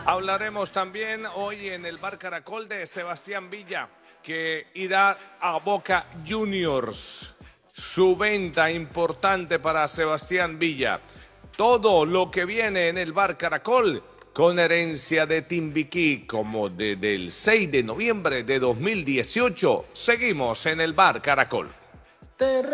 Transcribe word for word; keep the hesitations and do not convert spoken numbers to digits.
Hablaremos también hoy en el Bar Caracol de Sebastián Villa, que irá a Boca Juniors. Su venta importante para Sebastián Villa. Todo lo que viene en el Bar Caracol con herencia de Timbiquí, como desde el seis de noviembre de dos mil dieciocho. Seguimos en el Bar Caracol.